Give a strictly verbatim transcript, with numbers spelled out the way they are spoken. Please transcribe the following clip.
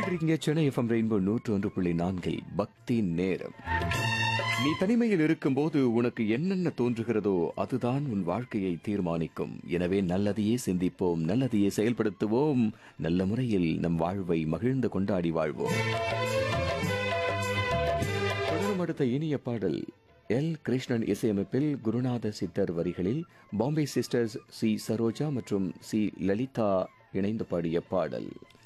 கேட்டுட்டு இருக்கீங்க Chennai FM rainbow நூற்று ஒன்று புள்ளி நான்கில் பக்தி நேரம். நீ தனிமையில் இருக்கும்போது உனக்கு என்னென்ன தோன்றுகிறதோ அதுதான் உன் வாழ்க்கையை தீர்மானிக்கும். எனவே நல்லதையே சிந்திப்போம், நல்லதையே செயல்படுத்துவோம், நல்ல முறையில் நம் வாழ்வை மகிழ்ந்து கொண்டாடி வாழ்வோம். தொடரும் அடுத்த இனிய பாடல் எல் கிருஷ்ணன் இசையமைப்பில் குருநாத சித்தர் வரிகளில் பாம்பே சிஸ்டர்ஸ் சி சரோஜா மற்றும் சி லலிதா இணைந்து பாடிய பாடல்.